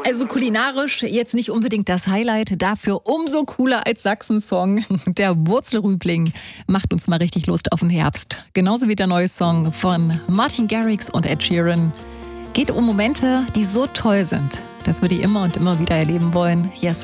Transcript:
Also kulinarisch jetzt nicht unbedingt das Highlight, dafür umso cooler als Sachsen-Song. Der Wurzelrübling macht uns mal richtig Lust auf den Herbst. Genauso wie der neue Song von Martin Garrix und Ed Sheeran. Geht um Momente, die so toll sind, dass wir die immer und immer wieder erleben wollen. Hier ist